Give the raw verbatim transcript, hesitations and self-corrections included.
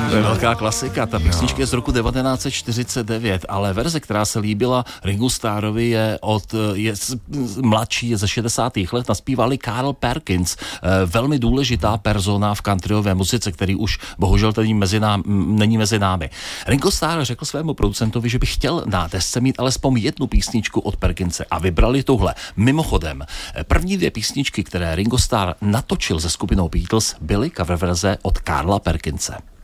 To je velká klasika, ta písnička je z roku devatenáct set čtyřicet devět, ale verze, která se líbila Ringu Starrovi, je od je z, mladší, je ze šedesátých let, naspívali Carl Perkins, velmi důležitá persona v countryové muzice, který už bohužel tady mezi námi, není mezi námi. Ringo Starr řekl svému producentovi, že by chtěl na desce mít alespoň jednu písničku od Perkinse a vybrali tuhle. Mimochodem, první dvě písničky, které Ringo Starr natočil se skupinou Beatles, byly cover verze od Carla Perkinse.